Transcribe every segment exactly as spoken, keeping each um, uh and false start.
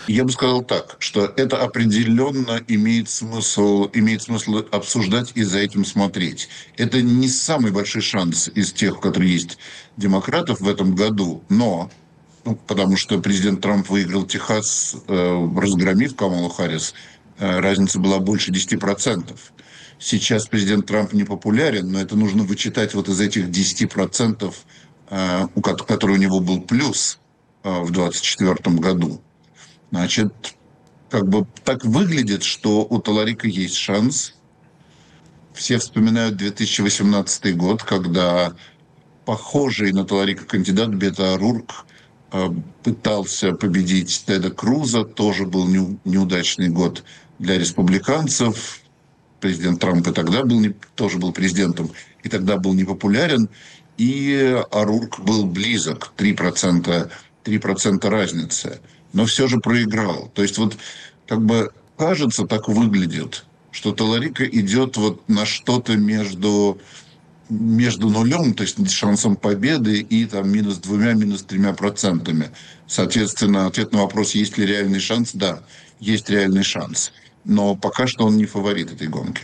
Я бы сказал так, что это определенно имеет смысл, имеет смысл обсуждать и за этим смотреть. Это не самый большой шанс из тех, которые есть демократов в этом году, но ну, потому что президент Трамп выиграл Техас, э, разгромив Камалу Харрис, э, разница была больше десяти процентов. Сейчас президент Трамп не популярен, но это нужно вычитать вот из этих десяти процентов, э, у, который у него был плюс э, в двадцать четвёртом году. Значит, как бы так выглядит, что у Таларика есть шанс. Все вспоминают две тысячи восемнадцатый год, когда похожий на Таларика кандидат Бето О'Рурк э, пытался победить Теда Круза. Тоже был не, неудачный год для республиканцев. Президент Трамп и тогда был не, тоже был президентом, и тогда был непопулярен. И О'Рурк был близок, три процента, три процента разницы. Но все же проиграл. То есть вот как бы кажется, так выглядит, что Таларика идет вот на что-то между между нулем, то есть шансом победы, и там минус двумя, минус тремя процентами. Соответственно, ответ на вопрос, есть ли реальный шанс, да, есть реальный шанс. Но пока что он не фаворит этой гонки.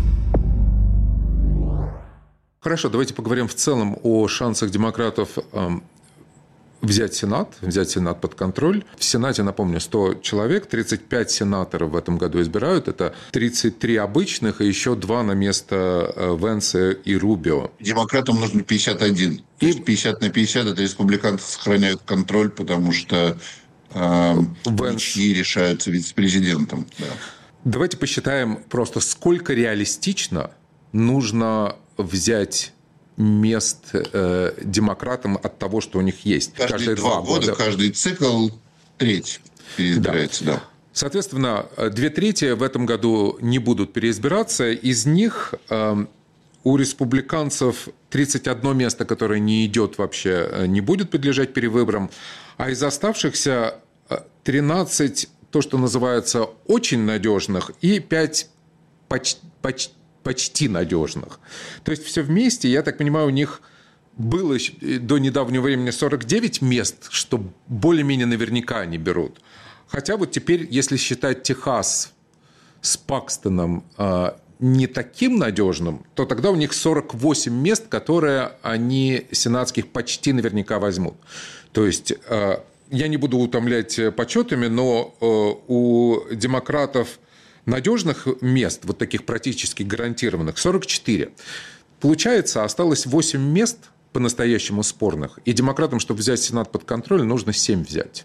Хорошо, давайте поговорим в целом о шансах демократов эм, взять Сенат, взять Сенат под контроль. В Сенате, напомню, сто человек, тридцать пять сенаторов в этом году избирают. Это тридцать три обычных и еще два на место Венса и Рубио. Демократам нужно пятьдесят один. То есть пятьдесят на пятьдесят это республиканцы сохраняют контроль, потому что э, Венс... ничьи решаются вице-президентом. Да. Давайте посчитаем просто, сколько реалистично нужно взять мест э, демократам от того, что у них есть. Каждые, каждые два, два года, года, каждый цикл треть переизбирается. Да. Да. Соответственно, две трети в этом году не будут переизбираться. Из них э, у республиканцев тридцать одно место, которое не идет вообще, не будет подлежать перевыборам. А из оставшихся тринадцать, то, что называется, очень надежных, и пять почти, почти почти надежных. То есть все вместе, я так понимаю, у них было до недавнего времени сорок девять мест, что более-менее наверняка они берут. Хотя вот теперь, если считать Техас с Пакстоном э, не таким надежным, то тогда у них сорок восемь мест, которые они сенатских почти наверняка возьмут. То есть э, я не буду утомлять подсчетами, но э, у демократов надежных мест, вот таких практически гарантированных, сорок четыре. Получается, осталось восемь мест по-настоящему спорных. И демократам, чтобы взять Сенат под контроль, нужно семь взять.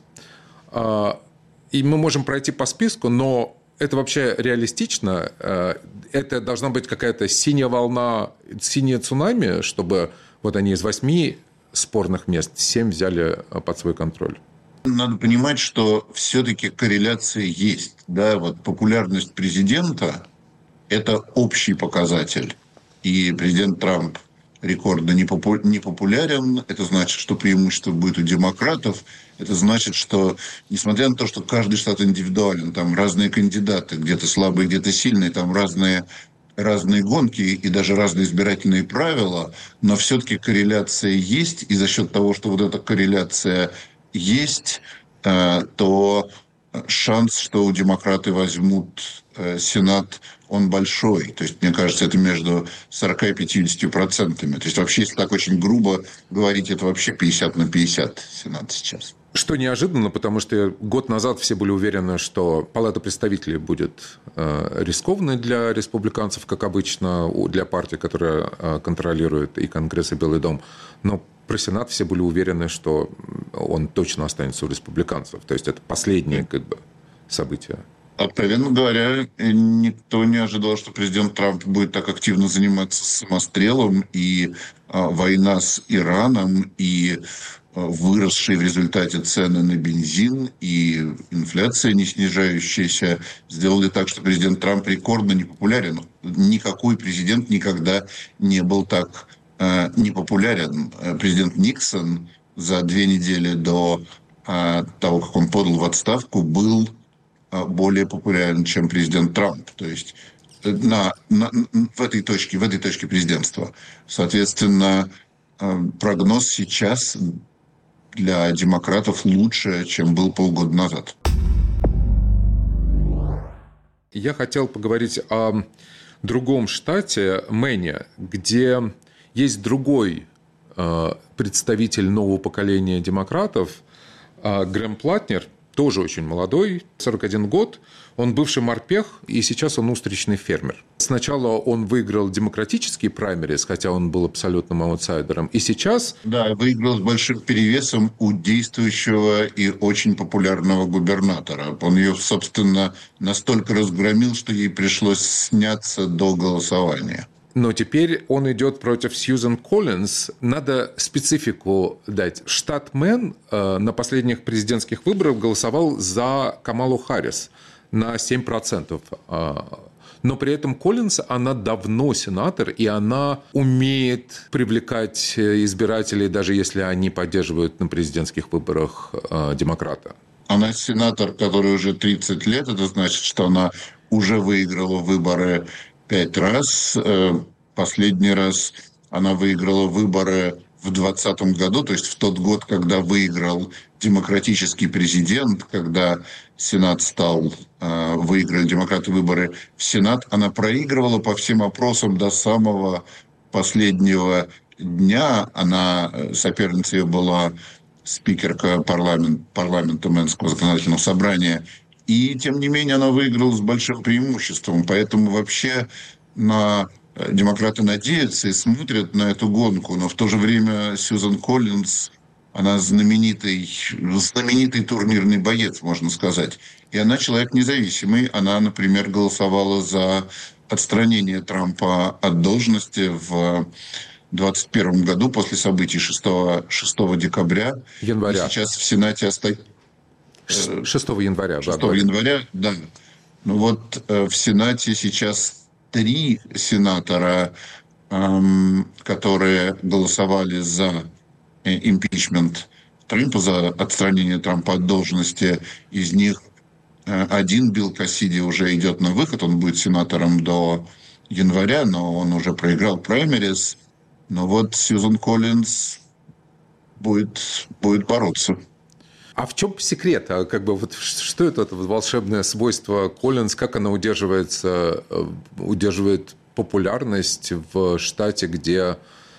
И мы можем пройти по списку, но это вообще реалистично. Это должна быть какая-то синяя волна, синяя цунами, чтобы вот они из восьми спорных мест семь взяли под свой контроль. Надо понимать, что все-таки корреляция есть. Да? Вот популярность президента – это общий показатель. И президент Трамп рекордно не популярен. Это значит, что преимущество будет у демократов. Это значит, что, несмотря на то, что каждый штат индивидуален, там разные кандидаты, где-то слабые, где-то сильные, там разные, разные гонки и даже разные избирательные правила, но все-таки корреляция есть. И за счет того, что вот эта корреляция есть, то шанс, что демократы возьмут Сенат, он большой. То есть, мне кажется, это между сорока и пятьюдесятью процентами. То есть, вообще, если так очень грубо говорить, это вообще пятьдесят на пятьдесят Сенат сейчас. Что неожиданно, потому что год назад все были уверены, что Палата представителей будет рискованной для республиканцев, как обычно, для партии, которая контролирует и Конгресс, и Белый дом. Но про Сенат все были уверены, что он точно останется у республиканцев. То есть это последнее как бы событие. Откровенно говоря, никто не ожидал, что президент Трамп будет так активно заниматься самострелом, и а, война с Ираном, и а, выросшие в результате цены на бензин, и инфляция не снижающаяся сделали так, что президент Трамп рекордно непопулярен. Никакой президент никогда не был так а, непопулярен. Президент Никсон за две недели до а, того, как он подал в отставку, был более популярен, чем президент Трамп. То есть на, на, в этой точке, в этой точке президентства. Соответственно, прогноз сейчас для демократов лучше, чем был полгода назад. Я хотел поговорить о другом штате, Мэне, где есть другой представитель нового поколения демократов, Грэм Платнер, тоже очень молодой, сорок один год. Он бывший морпех, и сейчас он устричный фермер. Сначала он выиграл демократический праймерис, хотя он был абсолютным аутсайдером. И сейчас... Да, выиграл с большим перевесом у действующего и очень популярного губернатора. Он ее, собственно, настолько разгромил, что ей пришлось сняться до голосования. Но теперь он идет против Сьюзен Коллинз. Надо специфику дать. Штат Мэн на последних президентских выборах голосовал за Камалу Харрис на семь процентов. Но при этом Коллинз, она давно сенатор, и она умеет привлекать избирателей, даже если они поддерживают на президентских выборах демократа. Она сенатор, который уже тридцать лет. Это значит, что она уже выиграла выборы пять раз. Последний раз она выиграла выборы в двадцатом году, то есть в тот год, когда выиграл демократический президент, когда Сенат стал, выиграли демократы выборы в Сенат. Она проигрывала по всем опросам до самого последнего дня. Она, соперницей ее была спикерка парламент, парламента Мэнского законодательного собрания. И, тем не менее, она выиграла с большим преимуществом. Поэтому вообще на... демократы надеются и смотрят на эту гонку. Но в то же время Сьюзен Коллинз, она знаменитый, знаменитый турнирный боец, можно сказать. И она человек независимый. Она, например, голосовала за отстранение Трампа от должности в двадцать первом году после событий шестого, шестого декабря. Января. И сейчас в Сенате остается... шестого января. шестого января, да. Ну вот в Сенате сейчас три сенатора, эм, которые голосовали за импичмент Трампа, за отстранение Трампа от должности. Из них э, один, Билл Кассиди, уже идет на выход. Он будет сенатором до января, но он уже проиграл праймерис. Но вот Сьюзен Коллинз будет, будет бороться. А в чем секрет? А как бы вот что это, это волшебное свойство Коллинз? Как она удерживается, удерживает популярность в штате, где,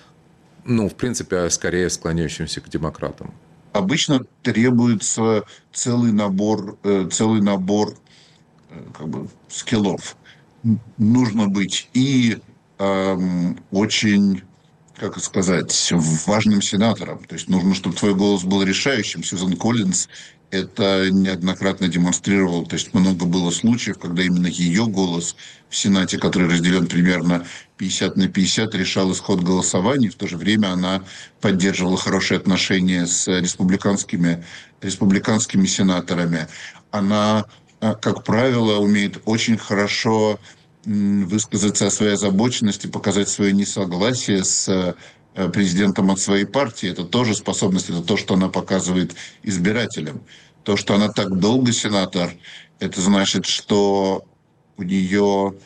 ну, в принципе, скорее склоняющимся к демократам? Обычно требуется целый набор, целый набор как бы, скиллов. Нужно быть и эм, очень, как сказать, важным сенатором. То есть нужно, чтобы твой голос был решающим. Сьюзен Коллинз это неоднократно демонстрировала. То есть много было случаев, когда именно ее голос в Сенате, который разделен примерно пятьдесят на пятьдесят, решал исход голосований. В то же время она поддерживала хорошие отношения с республиканскими, республиканскими сенаторами. Она, как правило, умеет очень хорошо высказаться о своей озабоченности, показать свое несогласие с президентом от своей партии. Это тоже способность, это то, что она показывает избирателям. То, что она так долго сенатор, это значит, что у нее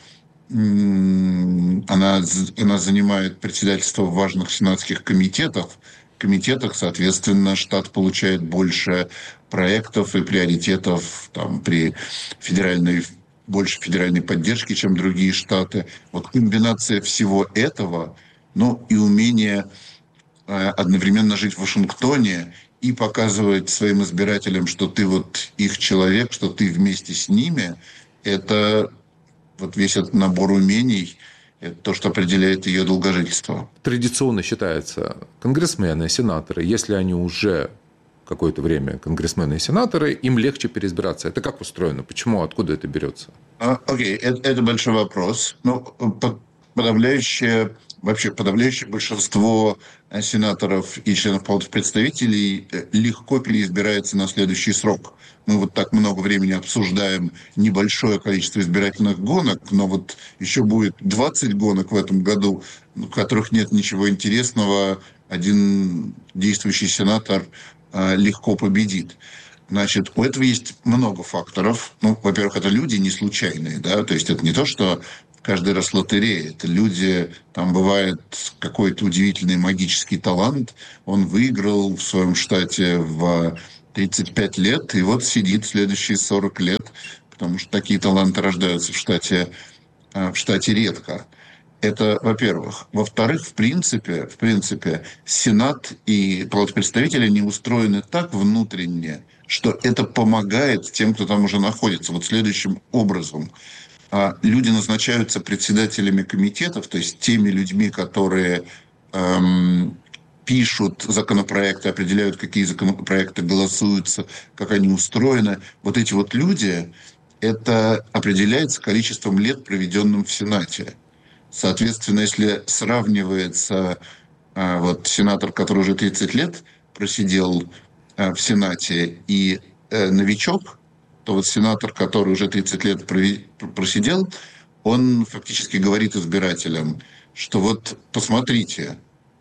она, она занимает председательство в важных сенатских комитетах. комитетах, соответственно, штат получает больше проектов и приоритетов там, при федеральной больше федеральной поддержки, чем другие штаты. Вот комбинация всего этого, ну и умение э, одновременно жить в Вашингтоне и показывать своим избирателям, что ты вот их человек, что ты вместе с ними, это вот весь этот набор умений, это то, что определяет ее долгожительство. Традиционно считается, конгрессмены, сенаторы, если они уже какое-то время конгрессмены и сенаторы, им легче переизбираться. Это как устроено? Почему? Откуда это берется? Окей, okay. это, это большой вопрос. Ну, подавляющее, вообще подавляющее большинство сенаторов и членов палаты представителей легко переизбирается на следующий срок. Мы вот так много времени обсуждаем небольшое количество избирательных гонок, но вот еще будет двадцать гонок в этом году, в которых нет ничего интересного. Один действующий сенатор легко победит. Значит, у этого есть много факторов. Ну, во-первых, это люди не случайные, да, то есть это не то, что каждый раз лотерея. Это люди, там бывает какой-то удивительный магический талант. Он выиграл в своем штате в тридцать пять лет, и вот сидит следующие сорок лет, потому что такие таланты рождаются в штате, в штате редко. Это, во-первых. Во-вторых, в принципе, в принципе, Сенат и Палата представителей, они устроены так внутренне, что это помогает тем, кто там уже находится. Вот следующим образом. Люди назначаются председателями комитетов, то есть теми людьми, которые эм, пишут законопроекты, определяют, какие законопроекты голосуются, как они устроены. Вот эти вот люди, это определяется количеством лет, проведенным в Сенате. Соответственно, если сравнивается а, вот, сенатор, который уже тридцать лет просидел а, в Сенате, и а, новичок, то вот сенатор, который уже тридцать лет просидел, он фактически говорит избирателям, что вот посмотрите,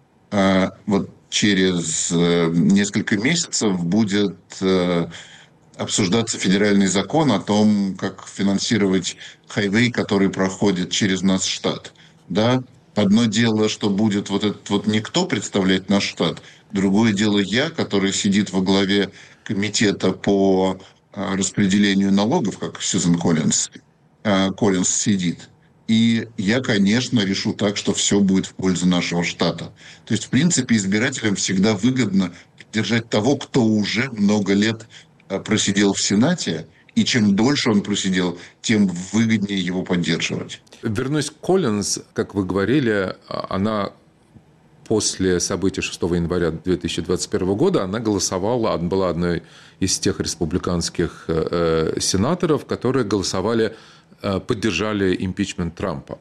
а, вот через а, несколько месяцев будет а, обсуждаться федеральный закон о том, как финансировать хайвей, который проходит через наш штат. Да? Одно дело, что будет вот этот вот никто представлять наш штат, другое дело я, который сидит во главе комитета по а, распределению налогов, как Сьюзен Коллинс, а, Коллинс сидит. И я, конечно, решу так, что все будет в пользу нашего штата. То есть, в принципе, избирателям всегда выгодно поддержать того, кто уже много лет а, просидел в Сенате, и чем дольше он просидел, тем выгоднее его поддерживать. Вернусь к Коллинс, как вы говорили, она после событий шестого января две тысячи двадцать первого года она голосовала, была одной из тех республиканских э, сенаторов, которые голосовали, э, поддержали импичмент Трампа.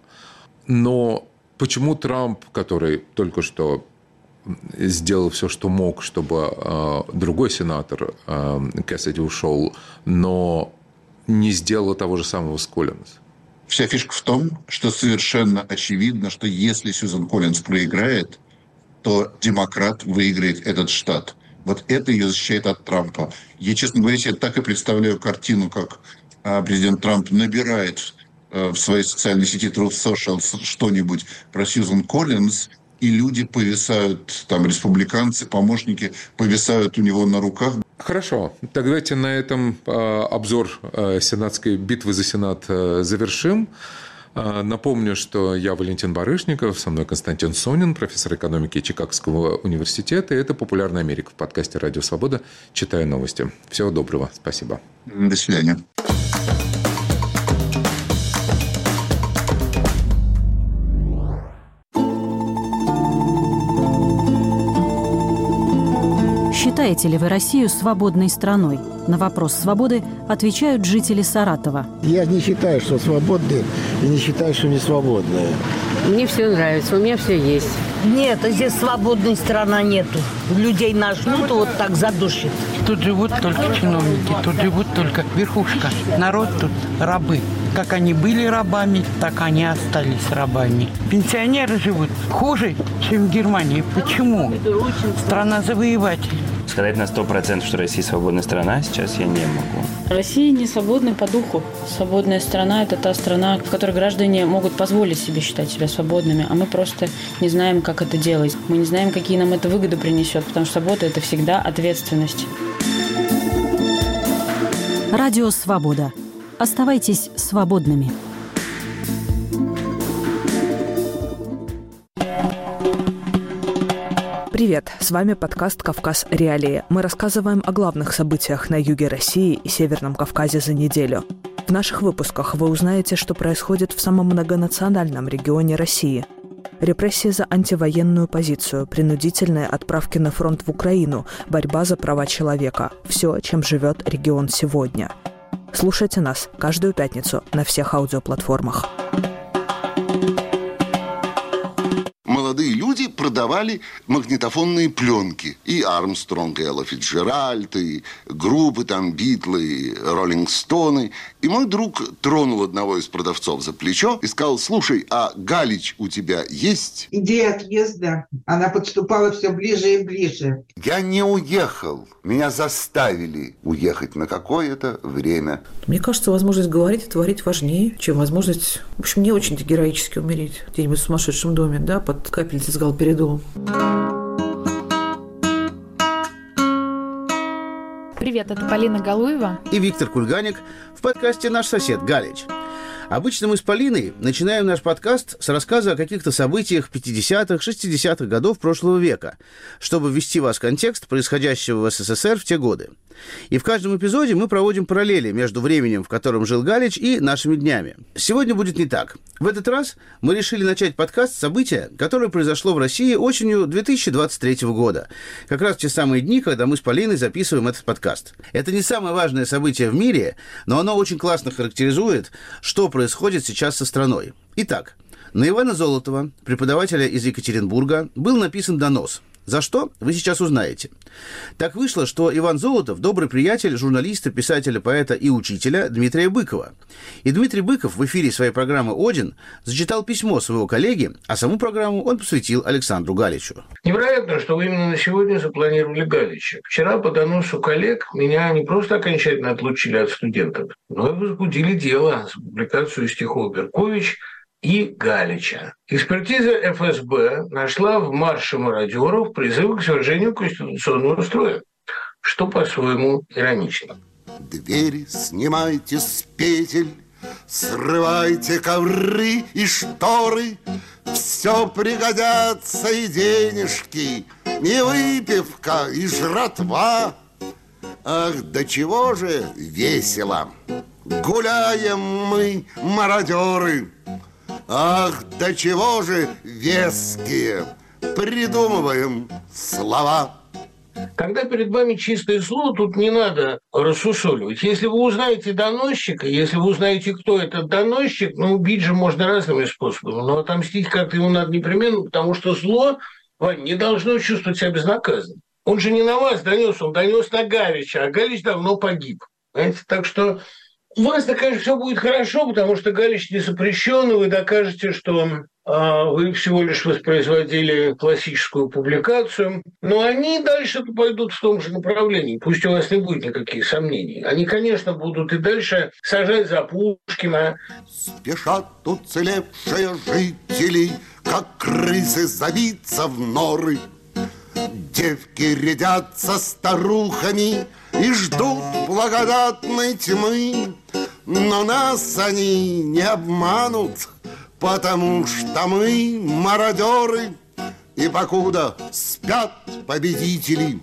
Но почему Трамп, который только что сделал все, что мог, чтобы э, другой сенатор э, Кэссиди ушел, но не сделал того же самого с Коллинс? Вся фишка в том, что совершенно очевидно, что если Сьюзен Коллинс проиграет, то демократ выиграет этот штат. Вот это ее защищает от Трампа. Я, честно говоря, себе так и представляю картину, как а, президент Трамп набирает а, в своей социальной сети Truth Social что-нибудь про Сьюзен Коллинс, и люди повисают, там, республиканцы, помощники, повисают у него на руках. Хорошо. Так давайте на этом э, обзор э, сенатской битвы за Сенат э, завершим. Э, напомню, что я Валентин Барышников, со мной Константин Сонин, профессор экономики Чикагского университета. И это «Популярная Америка» в подкасте «Радио Свобода». Читаю новости. Всего доброго. Спасибо. До свидания. Считаете ли вы Россию свободной страной? На вопрос свободы отвечают жители Саратова. Я не считаю, что свободные, и не считаю, что не свободные. Мне все нравится, у меня все есть. Нет, здесь свободной страны нету. Людей нажмут, вот так задушит. Тут живут только чиновники, тут живут только верхушка. Народ тут рабы. Как они были рабами, так они остались рабами. Пенсионеры живут хуже, чем в Германии. Почему? Страна завоевателей. Сказать на сто процентов, что Россия свободная страна, сейчас я не могу. Россия не свободна по духу. Свободная страна – это та страна, в которой граждане могут позволить себе считать себя свободными, а мы просто не знаем, как это делать. Мы не знаем, какие нам это выгоды принесет, потому что свобода – это всегда ответственность. Радио «Свобода». Оставайтесь свободными. Привет, с вами подкаст «Кавказ. Реалии». Мы рассказываем о главных событиях на юге России и Северном Кавказе за неделю. В наших выпусках вы узнаете, что происходит в самом многонациональном регионе России. Репрессии за антивоенную позицию, принудительные отправки на фронт в Украину, борьба за права человека – все, чем живет регион сегодня. Слушайте нас каждую пятницу на всех аудиоплатформах. Молодые люди продавали магнитофонные пленки. И Армстронг, и Элла Фицджеральд, и группы там Битлы, и Роллинг Стоны. И мой друг тронул одного из продавцов за плечо и сказал: слушай, а Галич у тебя есть? Идея отъезда, она подступала все ближе и ближе. Я не уехал. Меня заставили уехать на какое-то время. Мне кажется, возможность говорить и творить важнее, чем возможность, в общем, не очень-то героически умереть где-нибудь в сумасшедшем доме, да, под капельницей с галперидолом. Привет. привет, это Полина Галуева и Виктор Кульганик в подкасте «Наш сосед Галич». Обычно мы с Полиной начинаем наш подкаст с рассказа о каких-то событиях пятидесятых, шестидесятых годов прошлого века, чтобы ввести вас в контекст происходящего в СССР в те годы. И в каждом эпизоде мы проводим параллели между временем, в котором жил Галич, и нашими днями. Сегодня будет не так. В этот раз мы решили начать подкаст с события, которое произошло в России осенью две тысячи двадцать третьего года. Как раз в те самые дни, когда мы с Полиной записываем этот подкаст. Это не самое важное событие в мире, но оно очень классно характеризует, что происходит сейчас со страной. Итак, на Ивана Золотова, преподавателя из Екатеринбурга, был написан донос. За что, вы сейчас узнаете. Так вышло, что Иван Золотов – добрый приятель журналиста, писателя, поэта и учителя Дмитрия Быкова. И Дмитрий Быков в эфире своей программы «Один» зачитал письмо своего коллеги, а саму программу он посвятил Александру Галичу. Невероятно, что вы именно на сегодня запланировали Галича. Вчера по доносу коллег меня не просто окончательно отлучили от студентов, но и возбудили дело за публикацию стихов Беркович и Галича. Экспертиза эф эс бэ нашла в марше мародеров призывы к свержению конституционного строя, что по-своему иронично. Двери снимайте с петель, срывайте ковры и шторы, все пригодятся и денежки, и выпивка, и жратва. Ах, до чего же весело! Гуляем мы, мародеры! Ах, до чего же веские придумываем слова. Когда перед вами чистое слово, тут не надо рассусоливать. Если вы узнаете доносчика, если вы узнаете, кто этот доносчик, ну, убить же можно разными способами, но отомстить как-то ему надо непременно, потому что зло, Вань, не должно чувствовать себя безнаказанным. Он же не на вас донес, он донес на Галича, а Галич давно погиб. Понимаете? Так что у вас-то, конечно, все будет хорошо, потому что Галич не запрещен, и вы докажете, что э, вы всего лишь воспроизводили классическую публикацию. Но они дальше пойдут в том же направлении. Пусть у вас не будет никаких сомнений. Они, конечно, будут и дальше сажать за Пушкина. Спешат уцелевшие жители, как крысы, забиться в норы. Девки рядятся старухами и ждут благодатной тьмы. Но нас они не обманут, потому что мы мародеры. И покуда спят победители,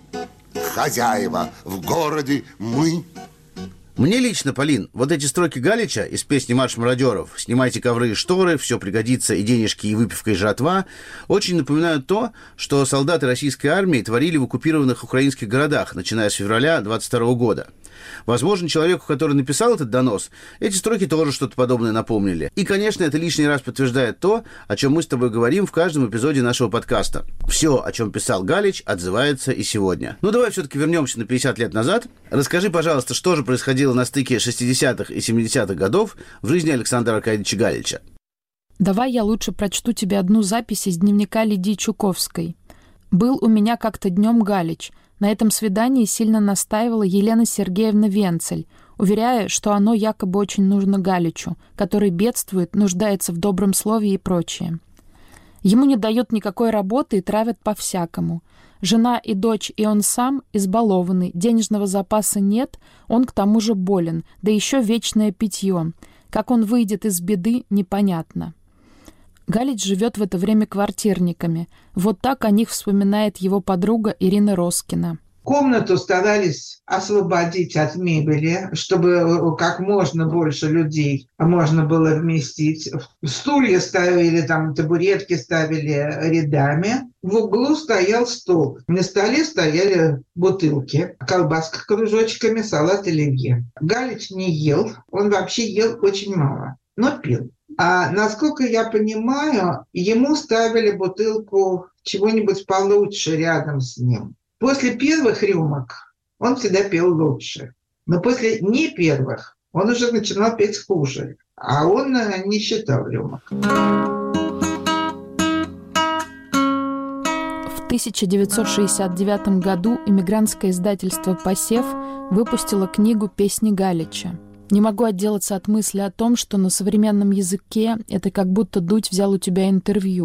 хозяева в городе мы. Мне лично, Полин, вот эти строки Галича из песни «Марш мародеров» «Снимайте ковры и шторы, все пригодится, и денежки, и выпивка, и жратва» очень напоминают то, что солдаты российской армии творили в оккупированных украинских городах, начиная с февраля двадцать второго года. Возможно, человеку, который написал этот донос, эти строки тоже что-то подобное напомнили. И, конечно, это лишний раз подтверждает то, о чем мы с тобой говорим в каждом эпизоде нашего подкаста. Все, о чем писал Галич, отзывается и сегодня. Ну, давай все-таки вернемся на пятьдесят лет назад. Расскажи, пожалуйста, что же происходило на стыке шестидесятых и семидесятых годов в жизни Александра Аркадьевича Галича. Давай я лучше прочту тебе одну запись из дневника Лидии Чуковской. «Был у меня как-то днем Галич. На этом свидании сильно настаивала Елена Сергеевна Венцель, уверяя, что оно якобы очень нужно Галичу, который бедствует, нуждается в добром слове и прочее. Ему не дают никакой работы и травят по-всякому. Жена и дочь, и он сам избалованы, денежного запаса нет, он к тому же болен, да еще вечное питье. Как он выйдет из беды, непонятно». Галич живет в это время квартирниками. Вот так о них вспоминает его подруга Ирина Роскина. Комнату старались освободить от мебели, чтобы как можно больше людей можно было вместить. Стулья ставили, там табуретки ставили рядами. В углу стоял стол. На столе стояли бутылки, колбаска кружочками, салат оливье. Галич не ел, он вообще ел очень мало, но пил. А насколько я понимаю, ему ставили бутылку чего-нибудь получше рядом с ним. После первых рюмок он всегда пел лучше. Но после не первых он уже начинал петь хуже. А он не считал рюмок. В тысяча девятьсот шестьдесят девятом году эмигрантское издательство «Посев» выпустило книгу «Песни Галича». Не могу отделаться от мысли о том, что на современном языке это как будто Дудь взял у тебя интервью.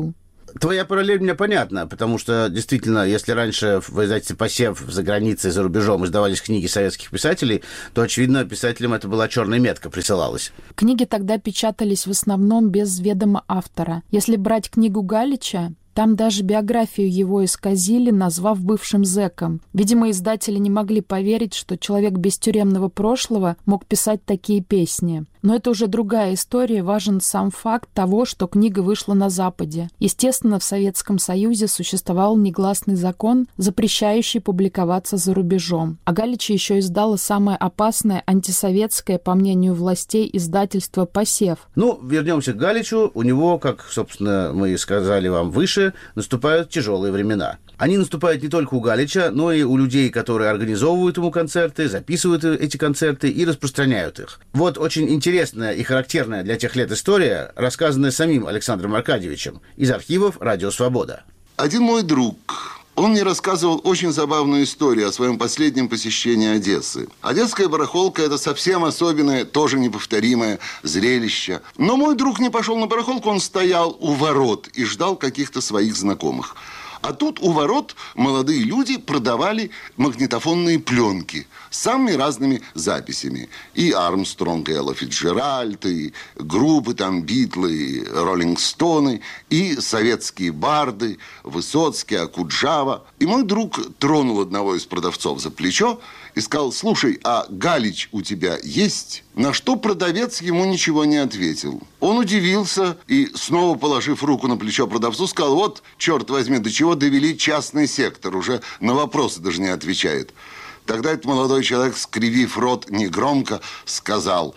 Твоя параллель мне понятна, потому что, действительно, если раньше в издательстве «Посев» за границей, за рубежом издавались книги советских писателей, то, очевидно, писателям это была черная метка, присылалась. Книги тогда печатались в основном без ведома автора. Если брать книгу Галича, там даже биографию его исказили, назвав бывшим зэком. Видимо, издатели не могли поверить, что человек без тюремного прошлого мог писать такие песни. Но это уже другая история, важен сам факт того, что книга вышла на Западе. Естественно, в Советском Союзе существовал негласный закон, запрещающий публиковаться за рубежом. А Галича еще издала самое опасное антисоветское, по мнению властей, издательство «Посев». Ну, вернемся к Галичу. У него, как, собственно, мы сказали вам выше, наступают тяжелые времена. Они наступают не только у Галича, но и у людей, которые организовывают ему концерты, записывают эти концерты и распространяют их. Вот очень интересная и характерная для тех лет история, рассказанная самим Александром Аркадьевичем из архивов «Радио Свобода». Один мой друг, он мне рассказывал очень забавную историю о своем последнем посещении Одессы. Одесская барахолка – это совсем особенное, тоже неповторимое зрелище. Но мой друг не пошел на барахолку, он стоял у ворот и ждал каких-то своих знакомых. А тут у ворот молодые люди продавали магнитофонные пленки с самыми разными записями. И Армстронг, и Элла Фицджеральд, и группы там Битлы, и Роллинг Стоны, и советские барды, Высоцкий, Акуджава. И мой друг тронул одного из продавцов за плечо и сказал: слушай, а Галич у тебя есть? На что продавец ему ничего не ответил. Он удивился и, снова положив руку на плечо продавцу, сказал: вот, черт возьми, до чего довели частный сектор, уже на вопросы даже не отвечает. Тогда этот молодой человек, скривив рот негромко, сказал: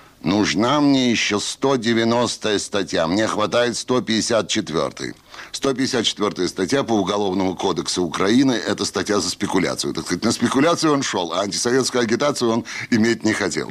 нужна мне еще сто девяностая статья, мне хватает сто пятьдесят четвёртой. сто пятьдесят четвёртая статья по Уголовному кодексу Украины – это статья за спекуляцию. Так сказать, на спекуляцию он шел, а антисоветскую агитацию он иметь не хотел.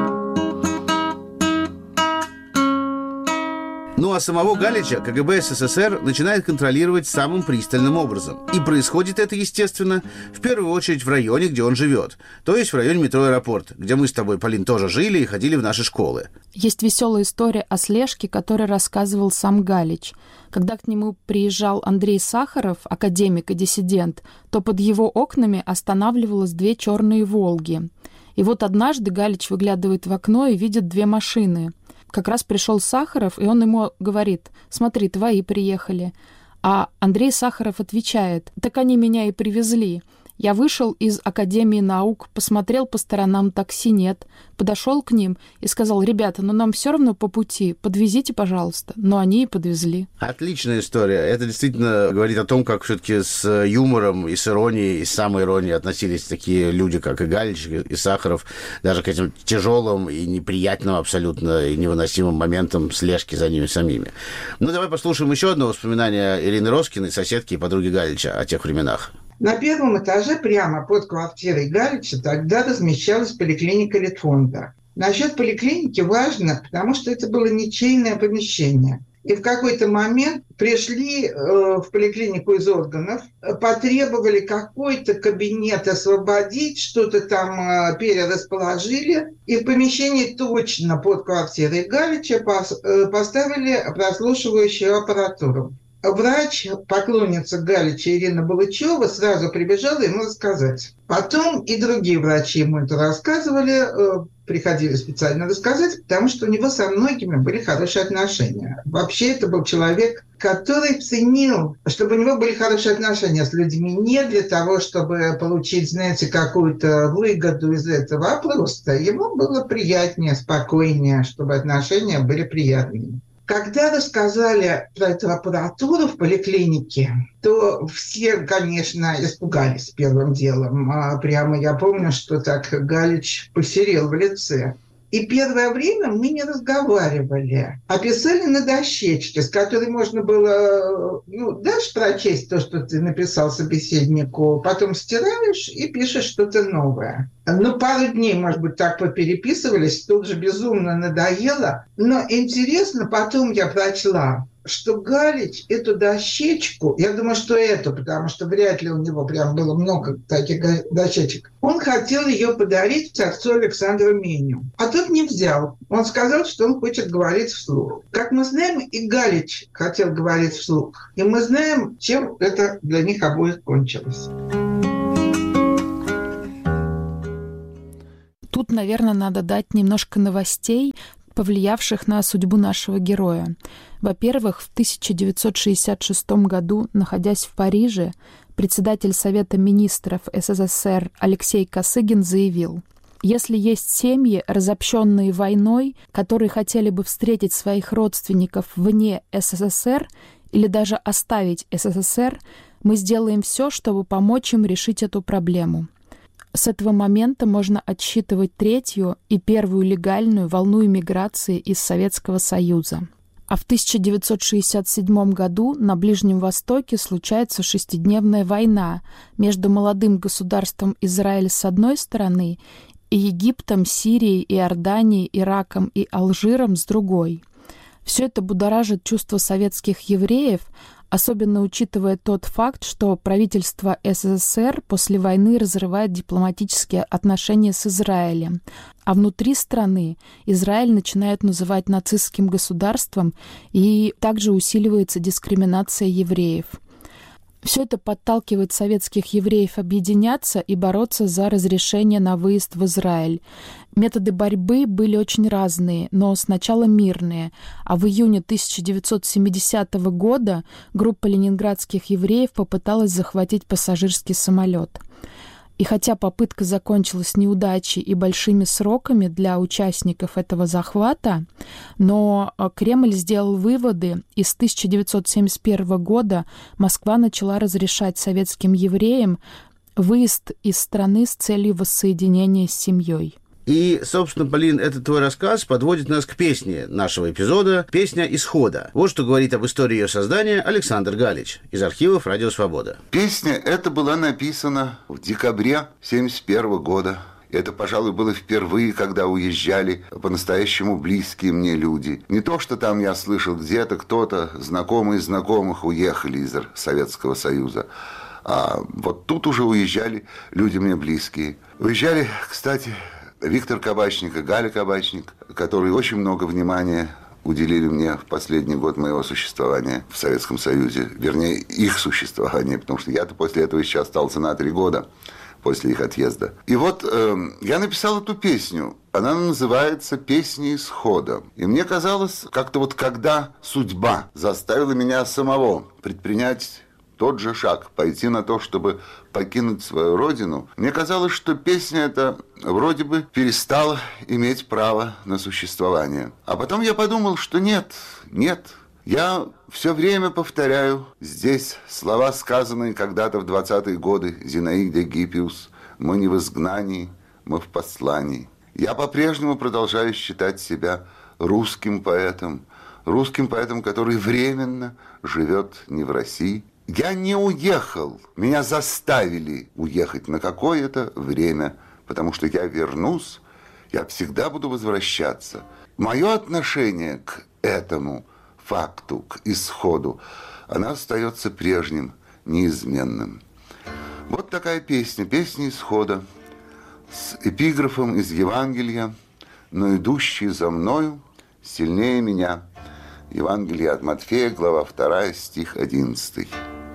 Ну а самого Галича КГБ СССР начинает контролировать самым пристальным образом. И происходит это, естественно, в первую очередь в районе, где он живет. То есть в районе метро «Аэропорт», где мы с тобой, Полин, тоже жили и ходили в наши школы. Есть веселая история о слежке, которую рассказывал сам Галич. Когда к нему приезжал Андрей Сахаров, академик и диссидент, то под его окнами останавливалось две черные «Волги». И вот однажды Галич выглядывает в окно и видит две машины. Как раз пришел Сахаров, и он ему говорит: смотри, твои приехали. А Андрей Сахаров отвечает: так они меня и привезли. Я вышел из Академии наук, посмотрел по сторонам, такси нет. Подошел к ним и сказал: ребята, ну нам все равно по пути, подвезите, пожалуйста. Но они и подвезли. Отличная история. Это действительно говорит о том, как все-таки с юмором и с иронией, и с самой иронией относились такие люди, как и Галич, и Сахаров, даже к этим тяжелым и неприятным абсолютно, и невыносимым моментам слежки за ними самими. Ну, давай послушаем еще одно воспоминание Ирины Роскиной, соседки и подруги Галича, о тех временах. На первом этаже, прямо под квартирой Галича, тогда размещалась поликлиника Литфонда. Насчет поликлиники важно, потому что это было ничейное помещение. И в какой-то момент пришли э, в поликлинику из органов, потребовали какой-то кабинет освободить, что-то там э, перерасположили. И в помещении точно под квартирой Галича пос, э, поставили прослушивающую аппаратуру. Врач, поклонница Галича Ирина Балычева, сразу прибежала ему рассказать. Потом и другие врачи ему это рассказывали, приходили специально рассказать, потому что у него со многими были хорошие отношения. Вообще это был человек, который ценил, чтобы у него были хорошие отношения с людьми не для того, чтобы получить, знаете, какую-то выгоду из этого, а просто ему было приятнее, спокойнее, чтобы отношения были приятными. Когда рассказали про эту аппаратуру в поликлинике, то все, конечно, испугались первым делом. А прямо я помню, что так Галич посерел в лице. И первое время мы не разговаривали, а писали на дощечке, с которой можно было, ну, дашь прочесть то, что ты написал собеседнику, потом стираешь и пишешь что-то новое. Ну, пару дней, может быть, так попереписывались, тут же безумно надоело. Но интересно, потом я прочла, что Галич эту дощечку, я думаю, что эту, потому что вряд ли у него прям было много таких дощечек, он хотел ее подарить отцу Александру Меню. А тот не взял. Он сказал, что он хочет говорить вслух. Как мы знаем, и Галич хотел говорить вслух. И мы знаем, чем это для них обоих кончилось. Тут, наверное, надо дать немножко новостей, повлиявших на судьбу нашего героя. Во-первых, в тысяча девятьсот шестьдесят шестом году, находясь в Париже, председатель Совета министров СССР Алексей Косыгин заявил: «Если есть семьи, разобщенные войной, которые хотели бы встретить своих родственников вне СССР или даже оставить СССР, мы сделаем все, чтобы помочь им решить эту проблему». С этого момента можно отсчитывать третью и первую легальную волну эмиграции из Советского Союза. А в тысяча девятьсот шестьдесят седьмом году на Ближнем Востоке случается шестидневная война между молодым государством Израиль с одной стороны и Египтом, Сирией, Иорданией, Ираком и Алжиром с другой. Все это будоражит чувства советских евреев, особенно учитывая тот факт, что правительство СССР после войны разрывает дипломатические отношения с Израилем, а внутри страны Израиль начинает называть нацистским государством, и также усиливается дискриминация евреев. Все это подталкивает советских евреев объединяться и бороться за разрешение на выезд в Израиль. Методы борьбы были очень разные, но сначала мирные. А в июне тысяча девятьсот семидесятого года группа ленинградских евреев попыталась захватить пассажирский самолет. И хотя попытка закончилась неудачей и большими сроками для участников этого захвата, но Кремль сделал выводы, и с тысяча девятьсот семьдесят первого года Москва начала разрешать советским евреям выезд из страны с целью воссоединения с семьей. И, собственно, Полин, этот твой рассказ подводит нас к песне нашего эпизода, песня «Исхода». Вот что говорит об истории ее создания Александр Галич из архивов «Радио Свобода». Песня эта была написана в декабре семьдесят первого года. Это, пожалуй, было впервые, когда уезжали по-настоящему близкие мне люди. Не то, что там я слышал где-то кто-то, знакомые знакомых уехали из Советского Союза. А вот тут уже уезжали люди мне близкие. Уезжали, кстати, Виктор Кабачник и Галя Кабачник, которые очень много внимания уделили мне в последний год моего существования в Советском Союзе. Вернее, их существования, потому что я-то после этого еще остался на три года после их отъезда. И вот э, я написал эту песню. Она называется «Песня исхода». И мне казалось, как-то вот когда судьба заставила меня самого предпринять тот же шаг, пойти на то, чтобы покинуть свою родину, мне казалось, что песня эта вроде бы перестала иметь право на существование. А потом я подумал, что нет, нет. Я все время повторяю здесь слова, сказанные когда-то в двадцатые годы Зинаиде Гиппиус: «Мы не в изгнании, мы в послании». Я по-прежнему продолжаю считать себя русским поэтом, русским поэтом, который временно живет не в России. Я не уехал, меня заставили уехать на какое-то время, потому что я вернусь, я всегда буду возвращаться. Мое отношение к этому факту, к исходу, она остается прежним, неизменным. Вот такая песня, песня исхода, с эпиграфом из Евангелия: «Но идущий за мною сильнее меня». Евангелие от Матфея, глава вторая, стих одиннадцатый.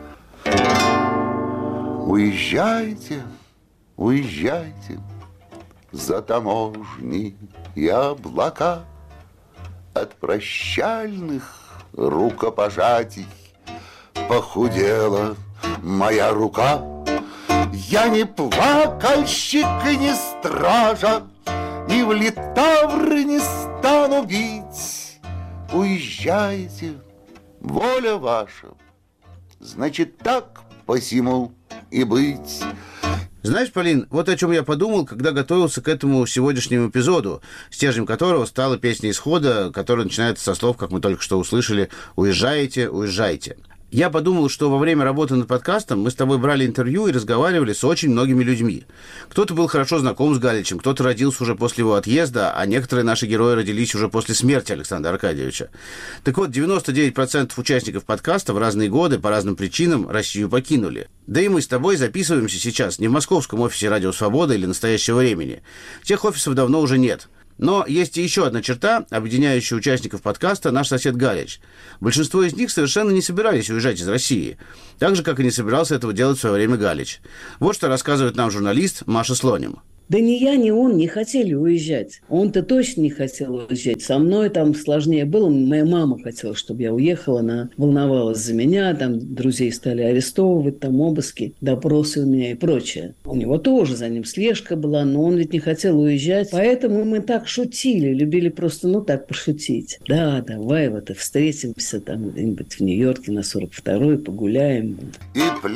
Уезжайте, уезжайте за таможни и облака, от прощальных рукопожатий похудела моя рука. Я не плакальщик и не стража, и в литавры не стану бить. Уезжайте, воля ваша, значит, так посему и быть. Знаешь, Полин, вот о чем я подумал, когда готовился к этому сегодняшнему эпизоду, стержнем которого стала песня исхода, которая начинается со слов, как мы только что услышали: «Уезжайте, уезжайте». Я подумал, что во время работы над подкастом мы с тобой брали интервью и разговаривали с очень многими людьми. Кто-то был хорошо знаком с Галичем, кто-то родился уже после его отъезда, а некоторые наши герои родились уже после смерти Александра Аркадьевича. Так вот, девяносто девять процентов участников подкаста в разные годы по разным причинам Россию покинули. Да и мы с тобой записываемся сейчас не в московском офисе «Радио Свобода» или «Настоящего времени». Тех офисов давно уже нет. Но есть и еще одна черта, объединяющая участников подкаста «Наш сосед Галич». Большинство из них совершенно не собирались уезжать из России, так же, как и не собирался этого делать в свое время Галич. Вот что рассказывает нам журналист Маша Слоним. Да ни я, ни он не хотели уезжать. Он-то точно не хотел уезжать. Со мной там сложнее было. Моя мама хотела, чтобы я уехала. Она волновалась за меня. Там друзей стали арестовывать, там обыски, допросы у меня и прочее. У него тоже за ним слежка была, но он ведь не хотел уезжать. Поэтому мы так шутили, любили просто, ну, так пошутить. Да, давай вот и встретимся там где-нибудь в Нью-Йорке на сорок второй, погуляем. И